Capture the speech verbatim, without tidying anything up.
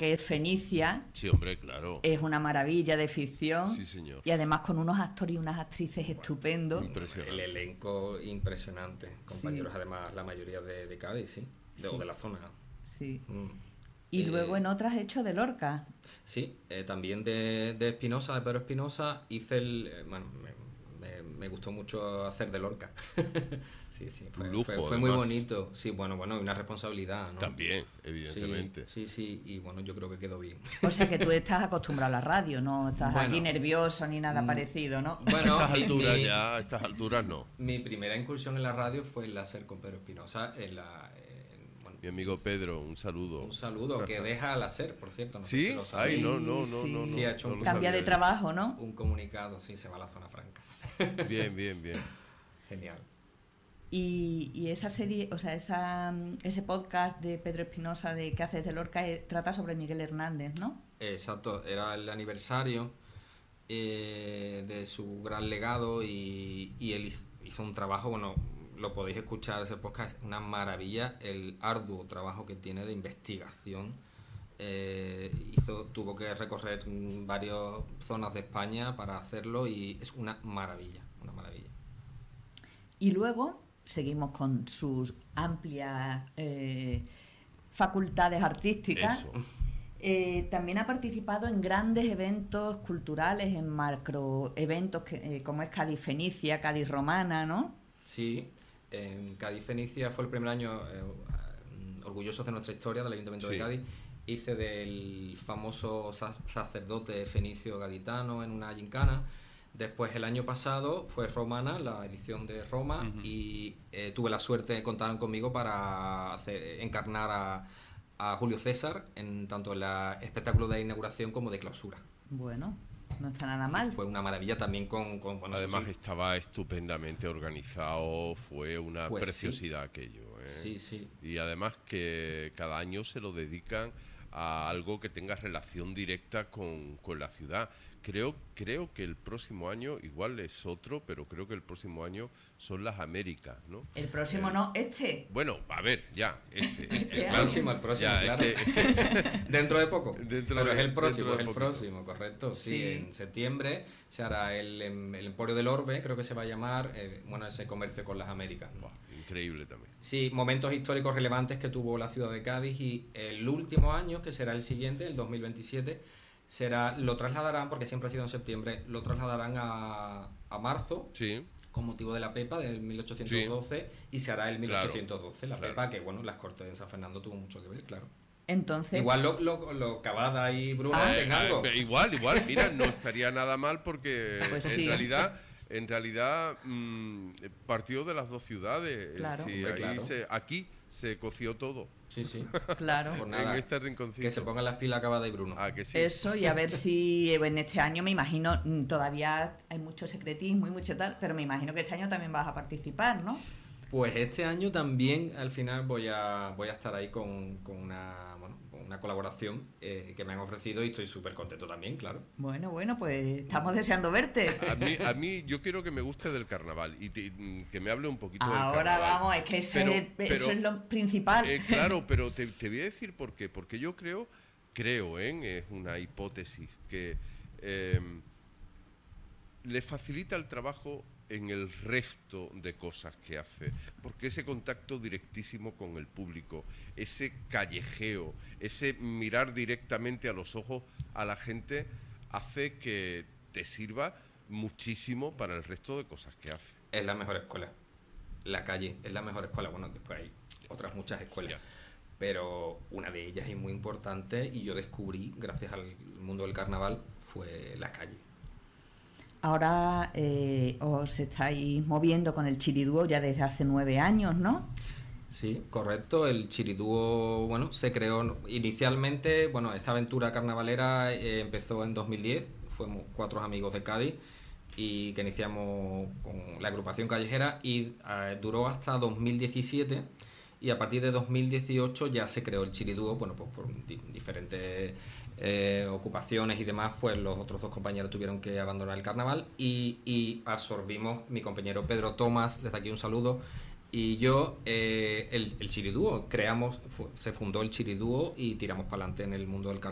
que es Fenicia. Sí, hombre, claro. Es una maravilla de ficción. Sí, señor. Y además con unos actores y unas actrices bueno, estupendos. El elenco impresionante. Compañeros, sí. Además, la mayoría de, de Cádiz, sí. De, sí. O de la zona. Sí. Mm. Y eh, luego en otras hecho de Lorca. Sí, eh, también de, de Espinosa, de Pedro Espinosa, hice el... Eh, bueno, me, me, me gustó mucho hacer de Lorca. Sí, sí, fue, un lujo, fue, fue muy bonito. Sí, bueno, bueno, y una responsabilidad, ¿no? También, evidentemente. Sí, sí, sí, y bueno, yo creo que quedó bien. O sea que tú estás acostumbrado a la radio, no estás bueno, aquí nervioso ni nada mm, parecido, ¿no? Bueno, a estas alturas mi, ya, a estas alturas no. Mi primera incursión en la radio fue el láser con Pedro Espinosa, en la... Bueno, mi amigo Pedro, un saludo. Un saludo, que deja al hacer, por cierto. No ¿Sí? sé si lo sabe. Ay, no, no, no, sí, no, no. Sí, ha hecho no un cambia de trabajo, ¿no? Un comunicado, sí, se va a la zona franca. Bien, bien, bien. Genial. Y, y esa serie, o sea, esa, ese podcast de Pedro Espinosa de ¿Qué haces de Lorca? Eh, trata sobre Miguel Hernández, ¿no? Exacto, era el aniversario eh, de su gran legado y, y él hizo un trabajo, bueno, lo podéis escuchar, ese podcast es una maravilla, el arduo trabajo que tiene de investigación. Eh, hizo, tuvo que recorrer varias zonas de España para hacerlo y es una maravilla, una maravilla. Y luego seguimos con sus amplias eh, facultades artísticas. Eh, también ha participado en grandes eventos culturales, en macro eventos que, eh, como es Cádiz Fenicia, Cádiz Romana, ¿no? Sí, en Cádiz Fenicia fue el primer año eh, orgullosos de nuestra historia del Ayuntamiento sí. de Cádiz. Hice del famoso sacerdote fenicio gaditano en una gincana. Después el año pasado fue Romana, la edición de Roma, uh-huh. y eh, tuve la suerte de contar conmigo para hacer, encarnar a, a Julio César en tanto en el espectáculo de inauguración como de clausura. Bueno, no está nada mal. Y fue una maravilla también con... con bueno, además sí. estaba estupendamente organizado, fue una pues preciosidad sí. aquello. ¿eh? Sí, sí. Y además que cada año se lo dedican a algo que tenga relación directa con, con la ciudad. Creo, creo que el próximo año, igual es otro, pero creo que el próximo año son las Américas, ¿no? El próximo eh, no, este. Bueno, a ver, ya, este. este, este el próximo, el próximo, ya, claro. Este, dentro de poco. Dentro pero de, es el próximo, es el poquito. próximo, correcto. Sí, sí, en septiembre se hará el, el Emporio del Orbe, creo que se va a llamar, eh, bueno, ese comercio con las Américas. ¿no? Wow, increíble también. Sí, momentos históricos relevantes que tuvo la ciudad de Cádiz y el último año, que será el siguiente, el dos mil veintisiete, será, lo trasladarán, porque siempre ha sido en septiembre, lo trasladarán a, a marzo, sí. con motivo de la Pepa del mil ochocientos doce, sí. y se hará el mil ochocientos doce, claro, la Pepa, claro. que bueno, las Cortes de San Fernando tuvo mucho que ver, claro. Entonces... Igual lo, lo, lo Cavada y Bruno ah, en algo. Eh, igual, igual, mira, no estaría nada mal porque pues en sí. realidad... En realidad mmm, partió de las dos ciudades. Claro. Sí, Hombre, ahí claro. Se, aquí se coció todo. Sí, sí. Claro. Pues nada, en este rinconcito. que se pongan las pilas Cavada y Bruno. Ah, que sí. Eso, y a ver si en este año, me imagino, todavía hay mucho secretismo y mucho tal, pero me imagino que este año también vas a participar, ¿no? Pues este año también al final voy a voy a estar ahí con, con una bueno, con una colaboración eh, que me han ofrecido y estoy súper contento también, claro. Bueno, bueno, pues estamos deseando verte. A mí, a mí yo quiero que me guste del carnaval y te, que me hable un poquito Ahora del carnaval. Ahora vamos, es que ese pero, es, pero, eso es lo principal. Eh, claro, pero te, te voy a decir por qué. Porque yo creo, creo, ¿eh? es una hipótesis, que eh, le facilita el trabajo en el resto de cosas que hace, porque ese contacto directísimo con el público, ese callejeo, ese mirar directamente a los ojos a la gente, hace que te sirva muchísimo para el resto de cosas que hace. Es la mejor escuela, la calle es la mejor escuela, bueno, después hay otras muchas escuelas, ya. pero una de ellas es muy importante y yo descubrí, gracias al mundo del carnaval, fue la calle. Ahora eh, os estáis moviendo con el Chiridúo ya desde hace nueve años, ¿no? Sí, correcto. El Chiridúo, bueno, se creó inicialmente, bueno, esta aventura carnavalera eh, empezó en dos mil diez, fuimos cuatro amigos de Cádiz y que iniciamos con la agrupación callejera y eh, duró hasta dos mil diecisiete. Y a partir de dos mil dieciocho ya se creó el Chiridúo, bueno, pues por di- diferentes eh, ocupaciones y demás, pues los otros dos compañeros tuvieron que abandonar el carnaval y, y absorbimos, mi compañero Pedro Tomás, desde aquí un saludo, y yo, eh, el, el Chiridúo, creamos, fu- se fundó el Chiridúo y tiramos para adelante en el mundo del carnaval.